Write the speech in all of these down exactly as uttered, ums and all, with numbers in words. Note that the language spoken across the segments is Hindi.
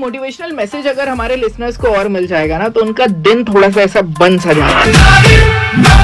मोटिवेशनल मैसेज अगर हमारे लिसनर्स को और मिल जाएगा ना तो उनका दिन थोड़ा सा ऐसा बन सा जाता है।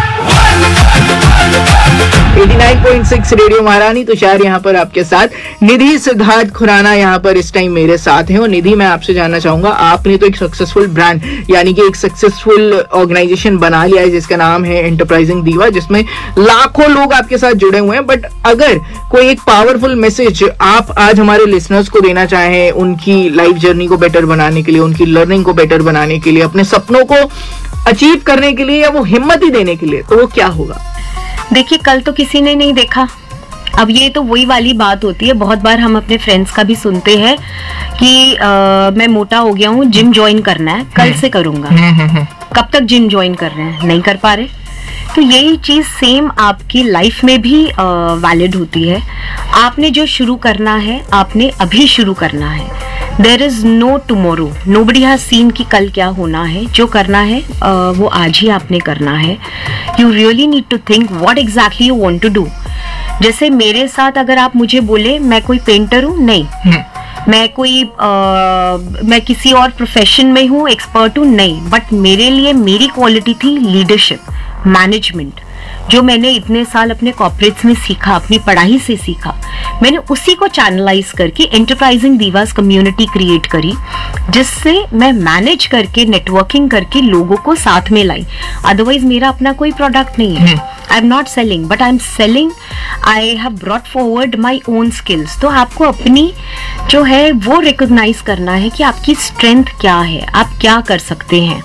नवासी पॉइंट सिक्स रेडियो महारानी, तुषार यहाँ पर आपके साथ, निधि सिद्धार्थ खुराना यहाँ पर इस टाइम मेरे साथ हैं। और निधि, मैं आपसे जानना चाहूंगा, आपने तो एक सक्सेसफुल ब्रांड यानी कि एक सक्सेसफुल ऑर्गेनाइजेशन बना लिया है जिसका नाम है एंटरप्राइजिंग दीवा, जिसमें लाखों लोग आपके साथ जुड़े हुए हैं। बट अगर कोई एक पावरफुल मैसेज आप आज हमारे लिसनर्स को देना चाहें उनकी लाइफ जर्नी को बेटर बनाने के लिए, उनकी लर्निंग को बेटर बनाने के लिए, अपने सपनों को अचीव करने के लिए या वो हिम्मत ही देने के लिए, तो वो क्या होगा? देखिए, कल तो किसी ने नहीं देखा। अब ये तो वही वाली बात होती है, बहुत बार हम अपने फ्रेंड्स का भी सुनते हैं कि आ, मैं मोटा हो गया हूँ, जिम ज्वाइन करना है, कल से करूंगा। कब तक जिम ज्वाइन कर रहे हैं? नहीं कर पा रहे। तो यही चीज सेम आपकी लाइफ में भी वैलिड होती है। आपने जो शुरू करना है, आपने अभी शुरू करना है। There is no tomorrow, nobody has seen कि कल क्या होना है। जो करना है आ, वो आज ही आपने करना है। You really need to think what exactly you want to do. जैसे मेरे साथ अगर आप मुझे बोले मैं कोई पेंटर हूँ, नहीं। मैं कोई आ, मैं किसी और प्रोफेशन में हूँ, एक्सपर्ट हूँ, नहीं। बट मेरे लिए मेरी क्वालिटी थी लीडरशिप, मैनेजमेंट, जो मैंने इतने साल अपने कॉर्पोरेट्स में सीखा, अपनी पढ़ाई से सीखा। मैंने उसी को चैनलाइज करके एंटरप्राइजिंग दीवास कम्युनिटी क्रिएट करी, जिससे मैं मैनेज करके, नेटवर्किंग करके लोगों को साथ में लाई। अदरवाइज मेरा अपना कोई प्रोडक्ट नहीं है। I am not selling, but I am selling, I have brought forward my own skills. तो आपको अपनी जो है वो रिकॉग्नाइज करना है कि आपकी स्ट्रेंथ क्या है, आप क्या कर सकते हैं,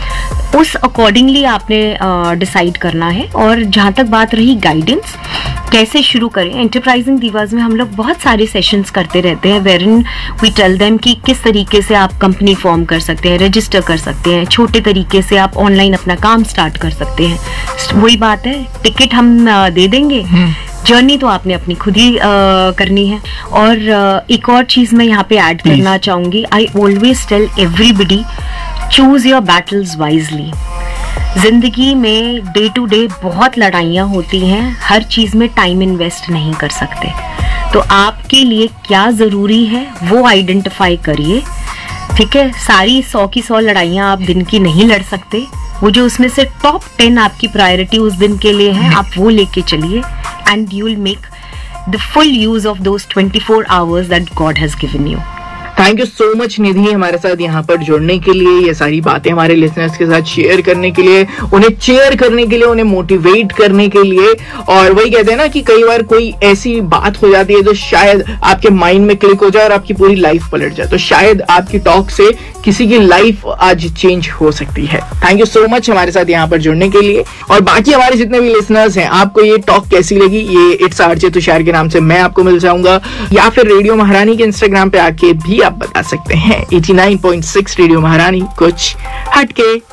उस अकॉर्डिंगली आपने डिसाइड uh, करना है। और जहाँ तक बात रही गाइडेंस, कैसे शुरू करें, एंटरप्राइजिंग दीवास में हम लोग बहुत सारे सेशंस करते रहते हैं, where in we tell them कि किस तरीके से आप कंपनी फॉर्म कर सकते हैं, रजिस्टर कर सकते हैं, छोटे तरीके से आप ऑनलाइन अपना काम स्टार्ट कर सकते हैं। वही बात है, टिकट हम uh, दे देंगे, जर्नी तो आपने अपनी खुद ही uh, करनी है। और uh, एक और चीज मैं यहाँ पे ऐड करना चाहूंगी, I always tell everybody, choose your battles wisely. जिंदगी में डे टू डे बहुत लड़ाइयाँ होती हैं, हर चीज में टाइम इन्वेस्ट नहीं कर सकते। तो आपके लिए क्या जरूरी है वो आइडेंटिफाई करिए, ठीक है। सारी सौ की सौ लड़ाइयाँ आप दिन की नहीं लड़ सकते। वो जो उसमें से टॉप टेन आपकी प्रायोरिटी उस दिन के लिए है, आप वो लेके चलिए, and you will make the full use of those twenty four hours that God has given you. Thank you so much निधि, हमारे साथ यहाँ पर जुड़ने के लिए, ये सारी बातें हमारे लिसनर्स के साथ शेयर करने के लिए, उन्हें चेयर करने के लिए, उन्हें मोटिवेट करने के लिए। और वही कहते हैं ना कि कई बार कोई ऐसी बात हो जाती है जो शायद आपके माइंड में क्लिक हो जाए और आपकी पूरी लाइफ पलट जाए, तो शायद आपकी टॉक से किसी की लाइफ आज चेंज हो सकती है। थैंक यू सो मच हमारे साथ यहाँ पर जुड़ने के लिए। और बाकी हमारे जितने भी लिसनर्स हैं, आपको ये टॉक कैसी लगी, ये इट्स आरजे तुषार के नाम से मैं आपको मिल जाऊंगा, या फिर रेडियो महारानी के इंस्टाग्राम पे आके भी आप बता सकते हैं। Eighty nine point six radio महारानी, कुछ हटके।